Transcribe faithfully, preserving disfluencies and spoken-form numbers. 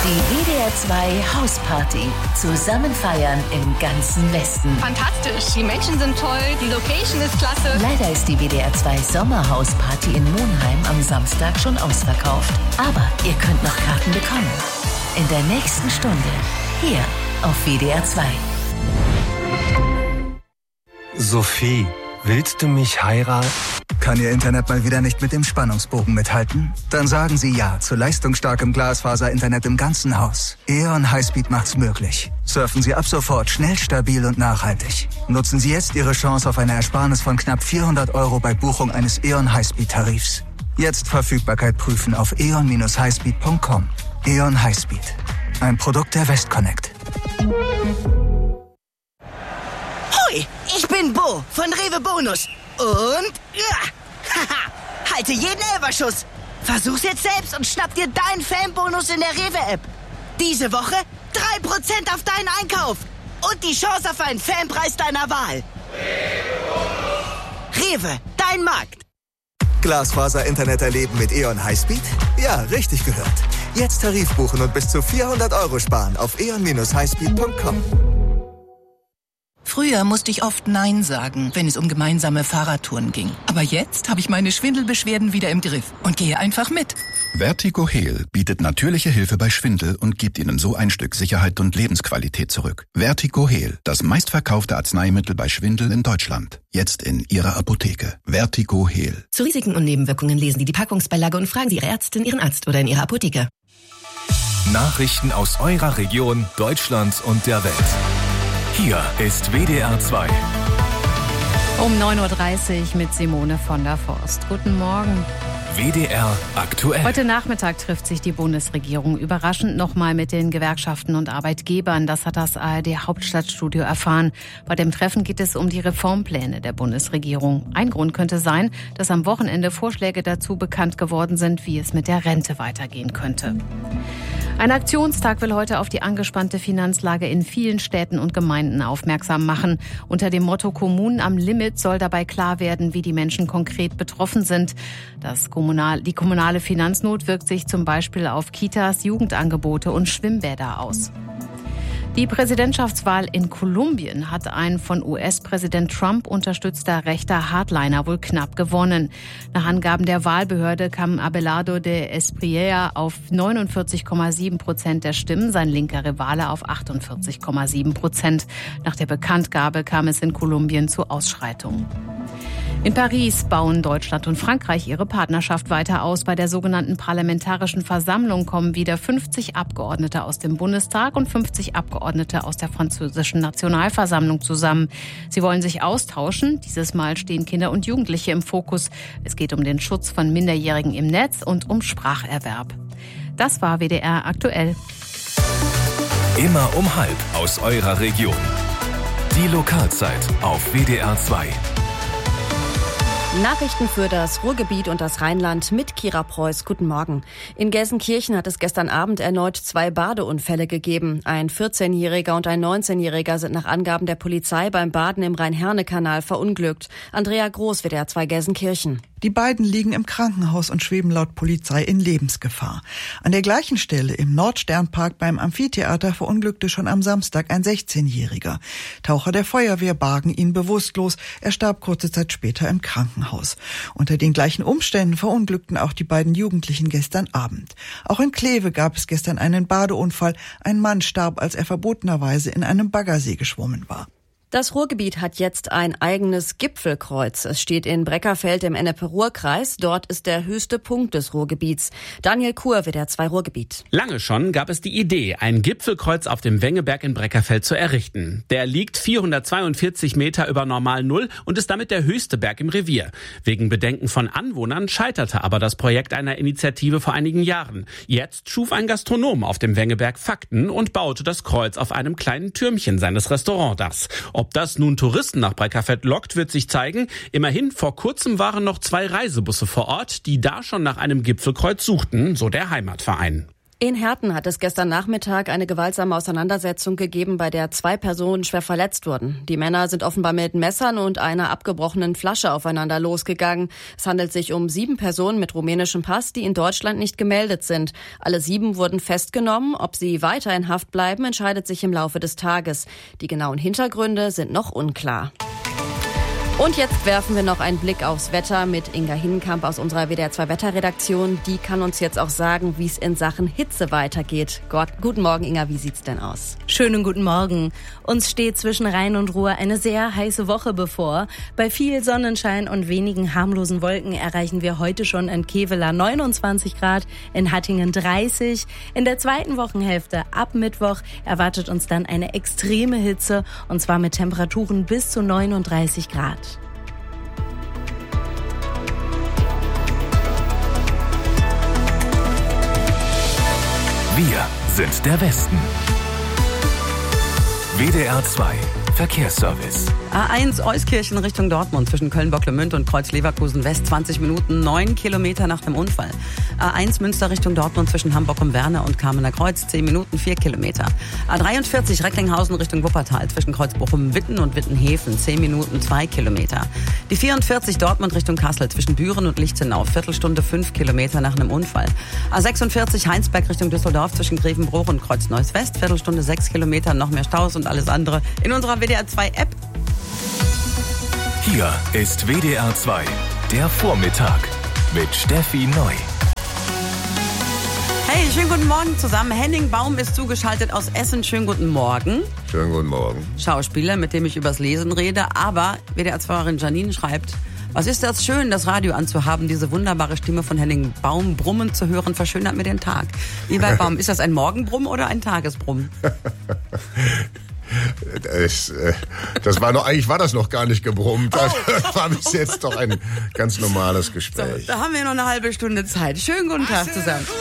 Die W D R zwei Hausparty. Zusammen feiern im ganzen Westen. Fantastisch. Die Menschen sind toll. Die Location ist klasse. Leider ist die W D R zwei Sommerhausparty in Monheim am Samstag schon ausverkauft. Aber ihr könnt noch Karten bekommen. In der nächsten Stunde. Hier auf W D R zwei. Sophie, willst du mich heiraten? Kann Ihr Internet mal wieder nicht mit dem Spannungsbogen mithalten? Dann sagen Sie ja zu leistungsstarkem Glasfaser-Internet im ganzen Haus. E O N Highspeed macht's möglich. Surfen Sie ab sofort schnell, stabil und nachhaltig. Nutzen Sie jetzt Ihre Chance auf eine Ersparnis von knapp vierhundert Euro bei Buchung eines E O N Highspeed-Tarifs. Jetzt Verfügbarkeit prüfen auf e o n dash highspeed punkt com. E O N Highspeed. Ein Produkt der Westconnect. Hoi, ich bin Bo von Rewe Bonus. Und ja, haha, halte jeden Elferschuss. Versuch's jetzt selbst und schnapp dir deinen Fanbonus in der Rewe-App. Diese Woche drei Prozent auf deinen Einkauf und die Chance auf einen Fanpreis deiner Wahl. Rewe, dein Markt. Glasfaser-Internet erleben mit E O N Highspeed? Ja, richtig gehört. Jetzt Tarif buchen und bis zu vierhundert Euro sparen auf e o n dash highspeed punkt com. Früher musste ich oft Nein sagen, wenn es um gemeinsame Fahrradtouren ging. Aber jetzt habe ich meine Schwindelbeschwerden wieder im Griff und gehe einfach mit. Vertigo Heal bietet natürliche Hilfe bei Schwindel und gibt Ihnen so ein Stück Sicherheit und Lebensqualität zurück. Vertigo Heal, das meistverkaufte Arzneimittel bei Schwindel in Deutschland. Jetzt in Ihrer Apotheke. Vertigo Heal. Zu Risiken und Nebenwirkungen lesen Sie die Packungsbeilage und fragen Sie Ihre Ärztin, Ihren Arzt oder in Ihrer Apotheke. Nachrichten aus eurer Region, Deutschland und der Welt. Hier ist W D R zwei. Um neun Uhr dreißig mit Simone von der Forst. Guten Morgen. W D R aktuell. Heute Nachmittag trifft sich die Bundesregierung überraschend nochmal mit den Gewerkschaften und Arbeitgebern. Das hat das A R D Hauptstadtstudio erfahren. Bei dem Treffen geht es um die Reformpläne der Bundesregierung. Ein Grund könnte sein, dass am Wochenende Vorschläge dazu bekannt geworden sind, wie es mit der Rente weitergehen könnte. Ein Aktionstag will heute auf die angespannte Finanzlage in vielen Städten und Gemeinden aufmerksam machen. Unter dem Motto Kommunen am Limit soll dabei klar werden, wie die Menschen konkret betroffen sind. Das Kommunal, die kommunale Finanznot wirkt sich zum Beispiel auf Kitas, Jugendangebote und Schwimmbäder aus. Die Präsidentschaftswahl in Kolumbien hat ein von U S-Präsident Trump unterstützter rechter Hardliner wohl knapp gewonnen. Nach Angaben der Wahlbehörde kam Abelardo de Espriella auf neunundvierzig Komma sieben Prozent der Stimmen, sein linker Rivale auf achtundvierzig Komma sieben Prozent. Nach der Bekanntgabe kam es in Kolumbien zu Ausschreitungen. In Paris bauen Deutschland und Frankreich ihre Partnerschaft weiter aus. Bei der sogenannten Parlamentarischen Versammlung kommen wieder fünfzig Abgeordnete aus dem Bundestag und fünfzig Abgeordnete aus der französischen Nationalversammlung zusammen. Sie wollen sich austauschen. Dieses Mal stehen Kinder und Jugendliche im Fokus. Es geht um den Schutz von Minderjährigen im Netz und um Spracherwerb. Das war W D R aktuell. Immer um halb aus eurer Region. Die Lokalzeit auf W D R zwei. Nachrichten für das Ruhrgebiet und das Rheinland mit Kira Preuß. Guten Morgen. In Gelsenkirchen hat es gestern Abend erneut zwei Badeunfälle gegeben. Ein vierzehnjähriger und ein neunzehnjähriger sind nach Angaben der Polizei beim Baden im Rhein-Herne-Kanal verunglückt. Andrea Groß, W D R zwei Gelsenkirchen. Die beiden liegen im Krankenhaus und schweben laut Polizei in Lebensgefahr. An der gleichen Stelle im Nordsternpark beim Amphitheater verunglückte schon am Samstag ein sechzehnjähriger. Taucher der Feuerwehr bargen ihn bewusstlos. Er starb kurze Zeit später im Krankenhaus. Unter den gleichen Umständen verunglückten auch die beiden Jugendlichen gestern Abend. Auch in Kleve gab es gestern einen Badeunfall. Ein Mann starb, als er verbotenerweise in einem Baggersee geschwommen war. Das Ruhrgebiet hat jetzt ein eigenes Gipfelkreuz. Es steht in Breckerfeld im Ennepe-Ruhr-Kreis. Dort ist der höchste Punkt des Ruhrgebiets. Daniel Kur, W D R zwei Ruhrgebiet. Lange schon gab es die Idee, ein Gipfelkreuz auf dem Wengeberg in Breckerfeld zu errichten. Der liegt vierhundertzweiundvierzig Meter über Normal Null und ist damit der höchste Berg im Revier. Wegen Bedenken von Anwohnern scheiterte aber das Projekt einer Initiative vor einigen Jahren. Jetzt schuf ein Gastronom auf dem Wengeberg Fakten und baute das Kreuz auf einem kleinen Türmchen seines Restaurantdachs. Ob das nun Touristen nach Breckerfeld lockt, wird sich zeigen. Immerhin, vor kurzem waren noch zwei Reisebusse vor Ort, die da schon nach einem Gipfelkreuz suchten, so der Heimatverein. In Herten hat es gestern Nachmittag eine gewaltsame Auseinandersetzung gegeben, bei der zwei Personen schwer verletzt wurden. Die Männer sind offenbar mit Messern und einer abgebrochenen Flasche aufeinander losgegangen. Es handelt sich um sieben Personen mit rumänischem Pass, die in Deutschland nicht gemeldet sind. Alle sieben wurden festgenommen. Ob sie weiter in Haft bleiben, entscheidet sich im Laufe des Tages. Die genauen Hintergründe sind noch unklar. Und jetzt werfen wir noch einen Blick aufs Wetter mit Inga Hinnenkamp aus unserer W D R zwei Wetterredaktion. Die kann uns jetzt auch sagen, wie es in Sachen Hitze weitergeht. Gott, guten Morgen, Inga, wie sieht's denn aus? Schönen guten Morgen. Uns steht zwischen Rhein und Ruhr eine sehr heiße Woche bevor. Bei viel Sonnenschein und wenigen harmlosen Wolken erreichen wir heute schon in Kevela neunundzwanzig Grad, in Hattingen dreißig. In der zweiten Wochenhälfte ab Mittwoch erwartet uns dann eine extreme Hitze, und zwar mit Temperaturen bis zu neununddreißig Grad. Wir sind der Westen. W D R zwei Verkehrsservice. A eins Euskirchen Richtung Dortmund zwischen Köln-Bocklemünd und Kreuz-Leverkusen West zwanzig Minuten, neun Kilometer nach dem Unfall. A eins Münster Richtung Dortmund zwischen Hamburg-um-Werner und Kamener Kreuz, zehn Minuten, vier Kilometer. A dreiundvierzig Recklinghausen Richtung Wuppertal zwischen Kreuzbochum-Witten und Wittenhäfen, zehn Minuten, zwei Kilometer. Die vierundvierzig Dortmund Richtung Kassel zwischen Büren und Lichtenau, Viertelstunde, fünf Kilometer nach einem Unfall. A sechsundvierzig Heinsberg Richtung Düsseldorf zwischen Grevenbruch und Kreuz-Neuss West, Viertelstunde, sechs Kilometer, noch mehr Staus und alles andere in unserer W D R zwei App. Hier ist W D R zwei, der Vormittag mit Steffi Neu. Hey, schönen guten Morgen zusammen. Henning Baum ist zugeschaltet aus Essen. Schönen guten Morgen. Schönen guten Morgen. Schauspieler, mit dem ich übers Lesen rede. Aber W D R-Zweierin Janine schreibt, was ist das schön, das Radio anzuhaben, diese wunderbare Stimme von Henning Baum brummen zu hören, verschönert mir den Tag. Lieber Herr Baum, ist das ein Morgenbrumm oder ein Tagesbrumm? Das, äh, das war noch, eigentlich war das noch gar nicht gebrummt. Das oh. war bis jetzt doch ein ganz normales Gespräch. So, da haben wir noch eine halbe Stunde Zeit. Schönen guten Tag zusammen.